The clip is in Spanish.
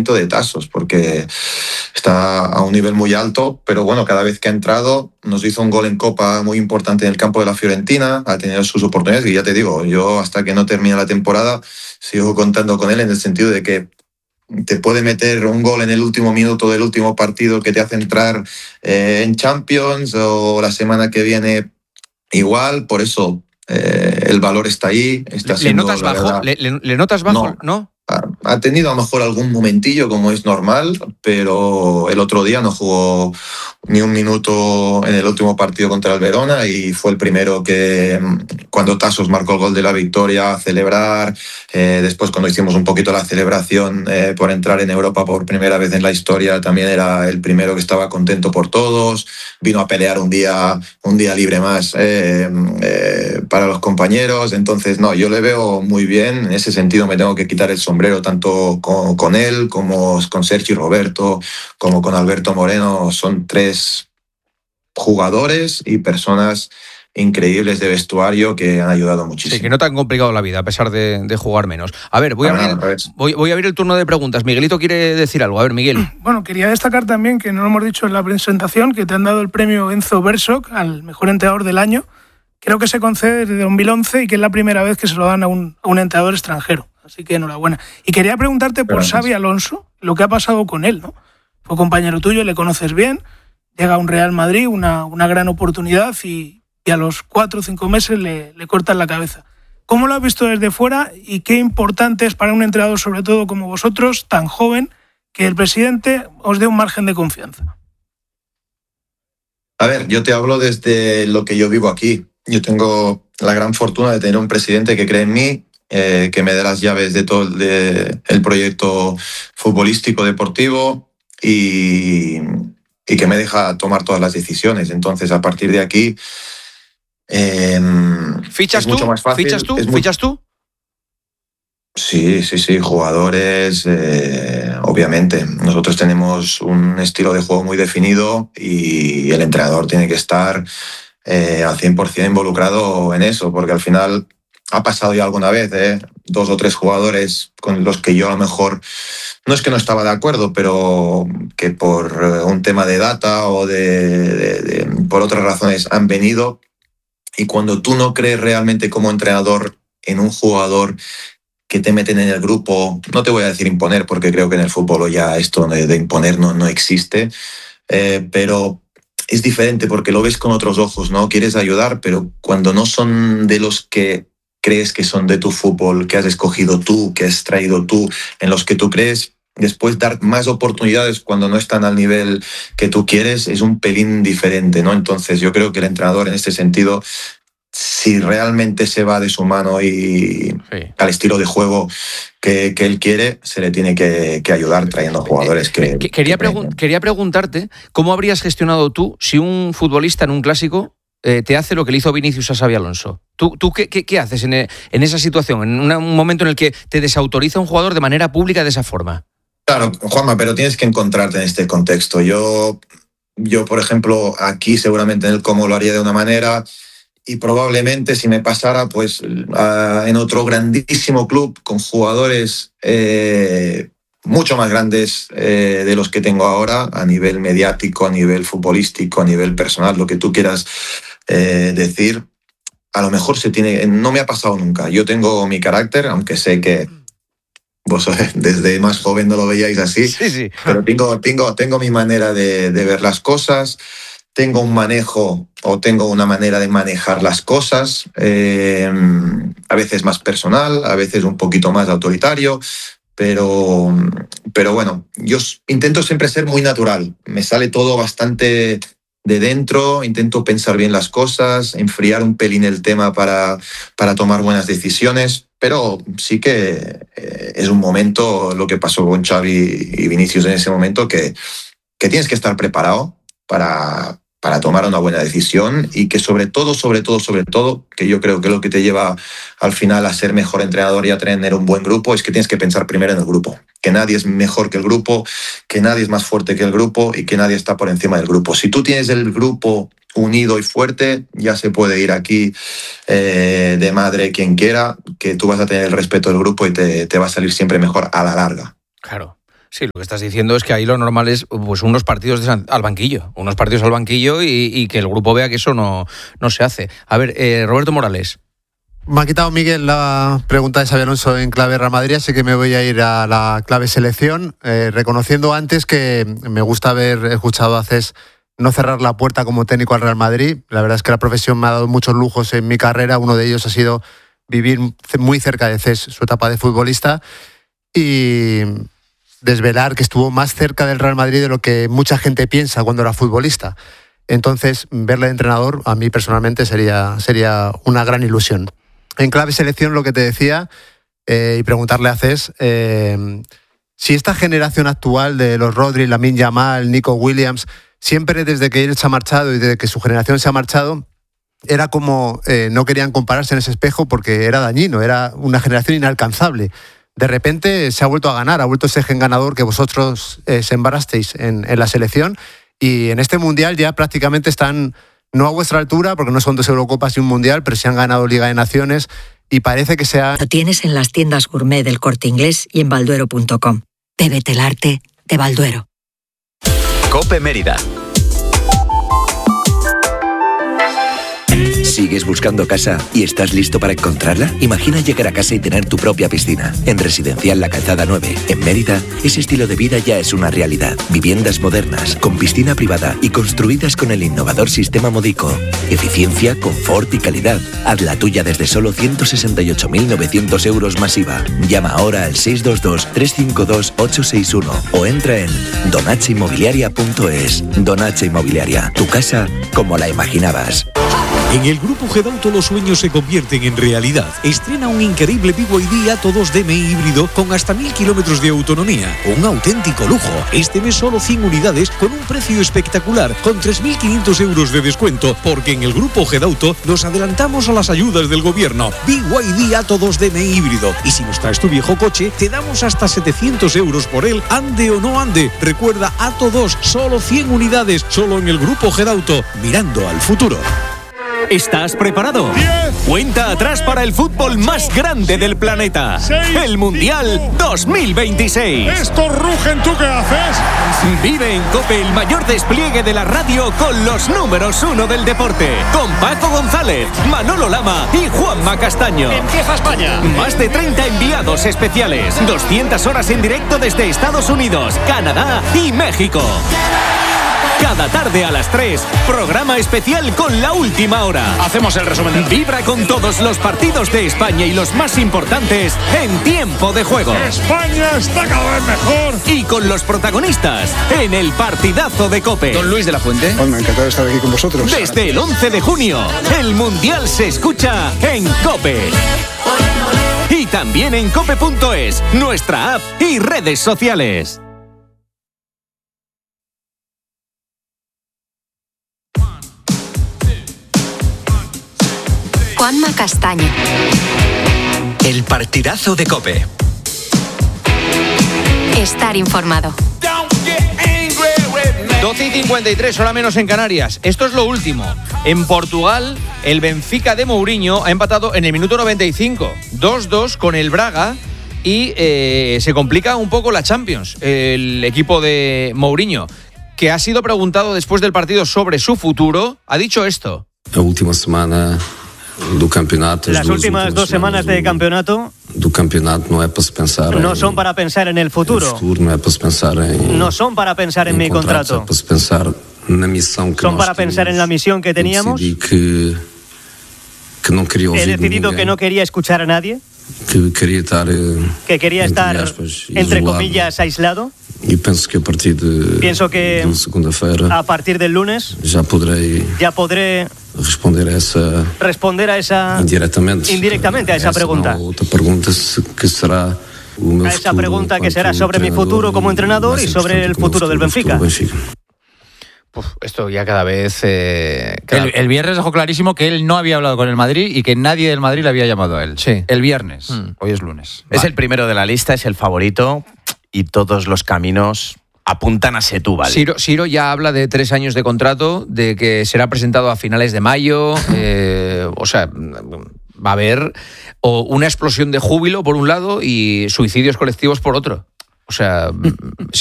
de Tasos, porque está a un nivel muy alto, pero bueno, cada vez que ha entrado nos hizo un gol en Copa muy importante en el campo de la Fiorentina, ha tenido sus oportunidades y ya te digo, yo hasta que no termine la temporada sigo contando con él en el sentido de que te puede meter un gol en el último minuto del último partido que te hace entrar en Champions, o la semana que viene igual, por eso el valor está ahí. Está ¿Le notas bajo? ¿Le notas bajo? ¿No? Ha tenido a lo mejor algún momentillo, como es normal, pero el otro día no jugó ni un minuto en el último partido contra el Verona y fue el primero que, cuando Tasos marcó el gol de la victoria, a celebrar. Después, cuando hicimos un poquito la celebración por entrar en Europa por primera vez en la historia, también era el primero que estaba contento por todos. Vino a pelear un día libre más para los compañeros. Entonces, no, yo le veo muy bien. En ese sentido me tengo que quitar el sombrero tanto con él como con Sergio Roberto, como con Alberto Moreno. Son 3 jugadores y personas increíbles de vestuario que han ayudado muchísimo. Sí, que no te han complicado la vida a pesar de jugar menos. A ver, voy a abrir el turno de preguntas. Miguelito quiere decir algo. A ver, Miguel. Bueno, quería destacar también, que no lo hemos dicho en la presentación, que te han dado el premio Enzo Bersok al mejor entrenador del año. Creo que se concede desde 2011 y que es la primera vez que se lo dan a un entrenador extranjero. Así que enhorabuena. Y quería preguntarte por Xabi Alonso, lo que ha pasado con él, ¿no? Fue compañero tuyo, le conoces bien, llega a un Real Madrid, una gran oportunidad y a los 4 o 5 meses le cortan la cabeza. ¿Cómo lo has visto desde fuera y qué importante es para un entrenador, sobre todo como vosotros, tan joven, que el presidente os dé un margen de confianza? A ver, yo te hablo desde lo que yo vivo aquí. Yo tengo la gran fortuna de tener un presidente que cree en mí, que me dé las llaves de todo el proyecto futbolístico deportivo y que me deja tomar todas las decisiones. Entonces, a partir de aquí, ¿Fichas es mucho más fácil. ¿Fichas tú? Sí, jugadores, obviamente. Nosotros tenemos un estilo de juego muy definido y el entrenador tiene que estar al 100% involucrado en eso, porque al final ha pasado ya alguna vez, 2 o 3 jugadores con los que yo a lo mejor no es que no estaba de acuerdo, pero que por un tema de data o por otras razones han venido, y cuando tú no crees realmente como entrenador en un jugador que te meten en el grupo, no te voy a decir imponer, porque creo que en el fútbol ya esto de imponer no existe, pero es diferente porque lo ves con otros ojos, ¿no? Quieres ayudar, pero cuando no son de los que crees que son de tu fútbol, que has escogido tú, que has traído tú, en los que tú crees, después dar más oportunidades cuando no están al nivel que tú quieres, es un pelín diferente, ¿no? Entonces yo creo que el entrenador en este sentido, si realmente se va de su mano y al estilo de juego que él quiere, se le tiene que ayudar trayendo jugadores que... Quería preguntarte, ¿cómo habrías gestionado tú si un futbolista en un clásico te hace lo que le hizo Vinicius a Xabi Alonso? ¿Tú qué haces en esa situación, en un momento en el que te desautoriza un jugador de manera pública de esa forma? Claro, Juanma, pero tienes que encontrarte en este contexto. Yo, por ejemplo, aquí seguramente en el cómo lo haría de una manera, y probablemente si me pasara pues en otro grandísimo club con jugadores mucho más grandes de los que tengo ahora, a nivel mediático, a nivel futbolístico, a nivel personal, lo que tú quieras decir, a lo mejor no me ha pasado nunca. Yo tengo mi carácter, aunque sé que vos desde más joven no lo veíais así, sí. Pero tengo mi manera de ver las cosas, tengo un manejo o tengo una manera de manejar las cosas, a veces más personal, a veces un poquito más autoritario, pero bueno, yo intento siempre ser muy natural, me sale todo bastante de dentro, intento pensar bien las cosas, enfriar un pelín el tema para tomar buenas decisiones, pero sí que es un momento, lo que pasó con Xavi y Vinicius en ese momento, que tienes que estar preparado para tomar una buena decisión, y que sobre todo, que yo creo que lo que te lleva al final a ser mejor entrenador y a tener un buen grupo, es que tienes que pensar primero en el grupo, que nadie es mejor que el grupo, que nadie es más fuerte que el grupo y que nadie está por encima del grupo. Si tú tienes el grupo unido y fuerte, ya se puede ir aquí de madre quien quiera, que tú vas a tener el respeto del grupo y te va a salir siempre mejor a la larga. Claro. Sí, lo que estás diciendo es que ahí lo normal es pues unos partidos al banquillo y que el grupo vea que eso no se hace. A ver, Roberto Morales. Me ha quitado Miguel la pregunta de Xabi Alonso en clave Real Madrid, así que me voy a ir a la clave selección, reconociendo antes que me gusta haber escuchado a Cés no cerrar la puerta como técnico al Real Madrid. La verdad es que la profesión me ha dado muchos lujos en mi carrera. Uno de ellos ha sido vivir muy cerca de Cés, su etapa de futbolista, y desvelar que estuvo más cerca del Real Madrid de lo que mucha gente piensa cuando era futbolista. Entonces, verle de entrenador a mí personalmente sería una gran ilusión. En clave selección, lo que te decía, y preguntarle a Cés, si esta generación actual de los Rodri, Lamine Yamal, Nico Williams, siempre desde que él se ha marchado y desde que su generación se ha marchado, era como no querían compararse en ese espejo porque era dañino, era una generación inalcanzable. De repente se ha vuelto a ganar, ha vuelto ese gen ganador que vosotros sembrasteis en la selección, y en este Mundial ya prácticamente están no a vuestra altura, porque no son 2 Eurocopas y un Mundial, pero sí han ganado Liga de Naciones, y parece que sea... Lo tienes en las tiendas Gourmet del Corte Inglés y en balduero.com. Bébete el arte de Balduero. COPE Mérida. ¿Sigues buscando casa y estás listo para encontrarla? Imagina llegar a casa y tener tu propia piscina. En Residencial La Calzada 9, en Mérida, ese estilo de vida ya es una realidad. Viviendas modernas, con piscina privada y construidas con el innovador sistema Modico. Eficiencia, confort y calidad. Haz la tuya desde solo 168.900 euros más IVA. Llama ahora al 622-352-861 o entra en donacheinmobiliaria.es. Donacha Inmobiliaria, tu casa como la imaginabas. En el Grupo Gedauto los sueños se convierten en realidad. Estrena un increíble BYD Atto 2 DMI híbrido con hasta 1000 kilómetros de autonomía. Un auténtico lujo. Este mes solo 100 unidades con un precio espectacular, con 3.500 euros de descuento, porque en el Grupo Gedauto nos adelantamos a las ayudas del gobierno. BYD Atto 2 DMI híbrido. Y si nos traes tu viejo coche, te damos hasta 700 euros por él, ande o no ande. Recuerda, Atto 2, solo 100 unidades, solo en el Grupo Gedauto, mirando al futuro. ¿Estás preparado? 10. Cuenta atrás para el fútbol más grande del planeta. 6, el Mundial 5. 2026. Estos rugen, ¿tú qué haces? Vive en COPE el mayor despliegue de la radio con los números 1 del deporte. Con Paco González, Manolo Lama y Juanma Castaño. Empieza España. Más de 30 enviados especiales. 200 horas en directo desde Estados Unidos, Canadá y México. Cada tarde a las 3, programa especial con La Última Hora. Hacemos el resumen. Vibra con todos los partidos de España y los más importantes en tiempo de juego. España está cada vez mejor. Y con los protagonistas en el partidazo de COPE. Don Luis de la Fuente. Bueno, encantado de estar aquí con vosotros. Desde el 11 de junio, el Mundial se escucha en COPE. Y también en cope.es, nuestra app y redes sociales. Juanma Castaño. El partidazo de COPE. Estar informado. 12:53, hora menos en Canarias. Esto es lo último. En Portugal, el Benfica de Mourinho ha empatado en el minuto 95, 2-2 con el Braga, y se complica un poco la Champions. El equipo de Mourinho, que ha sido preguntado después del partido sobre su futuro, ha dicho esto. La última semana do campeonato. Las últimas 2 semanas de campeonato no son para pensar en el futuro. No son para pensar en mi contrato. Son para pensar en la misión que teníamos. He decidido que no quería escuchar a nadie. Que quería estar, entre comillas, aislado. Pienso que a partir del lunes ya podré responder a esa indirectamente a esa pregunta. A esa pregunta que será sobre mi futuro como entrenador y sobre el futuro del Benfica. Esto ya cada vez... El viernes dejó clarísimo que él no había hablado con el Madrid y que nadie del Madrid le había llamado a él. Sí. El viernes. Hoy es lunes. Es el primero de la lista, es el favorito y todos los caminos apuntan a Setúbal. Siro ya habla de 3 años de contrato, de que será presentado a finales de mayo. O sea, va a haber una explosión de júbilo por un lado y suicidios colectivos por otro. O sea,